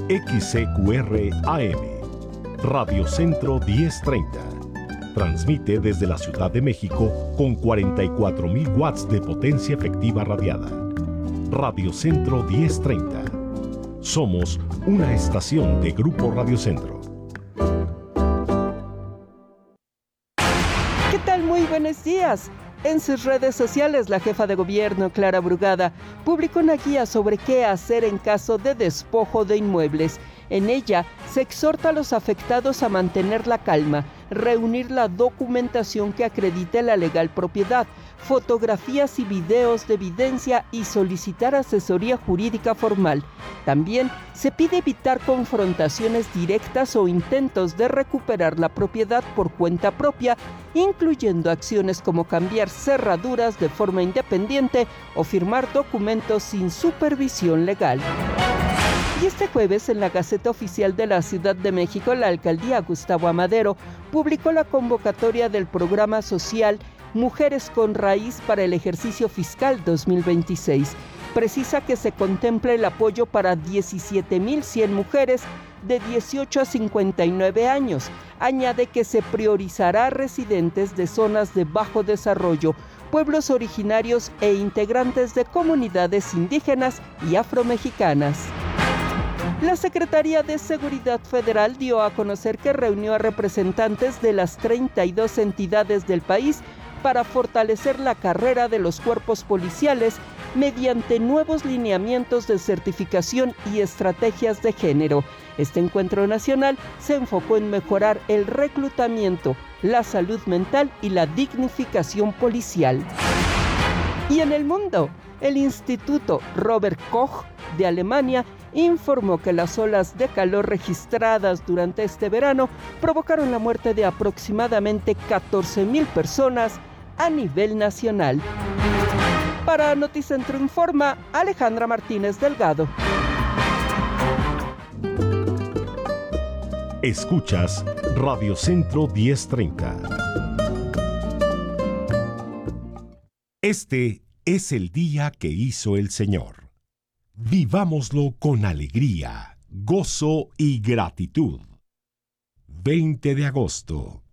XCQR AM, Radio Centro 1030. Transmite desde la Ciudad de México con 44,000 watts de potencia efectiva radiada. Radio Centro 1030. Somos una estación de Grupo Radio Centro. ¿Qué tal? Muy buenos días. En sus redes sociales, la jefa de gobierno, Clara Brugada, publicó una guía sobre qué hacer en caso de despojo de inmuebles. En ella, se exhorta a los afectados a mantener la calma, reunir la documentación que acredite la legal propiedad, fotografías y videos de evidencia y solicitar asesoría jurídica formal. También se pide evitar confrontaciones directas o intentos de recuperar la propiedad por cuenta propia, incluyendo acciones como cambiar cerraduras de forma independiente o firmar documentos sin supervisión legal. Y este jueves, en la Gaceta Oficial de la Ciudad de México, la alcaldía Gustavo Amadero publicó la convocatoria del programa social Mujeres con Raíz para el ejercicio fiscal 2026. Precisa que se contempla el apoyo para 17,100 mujeres de 18 a 59 años. Añade que se priorizará a residentes de zonas de bajo desarrollo, pueblos originarios e integrantes de comunidades indígenas y afromexicanas. La Secretaría de Seguridad Federal dio a conocer que reunió a representantes de las 32 entidades del país para fortalecer la carrera de los cuerpos policiales mediante nuevos lineamientos de certificación y estrategias de género. Este encuentro nacional se enfocó en mejorar el reclutamiento, la salud mental y la dignificación policial. Y en el mundo, el Instituto Robert Koch de Alemania informó que las olas de calor registradas durante este verano provocaron la muerte de aproximadamente 14,000 personas a nivel nacional. Para Noticentro Informa, Alejandra Martínez Delgado. Escuchas Radio Centro 1030. Este es el día que hizo el Señor. Vivámoslo con alegría, gozo y gratitud. 20 de agosto.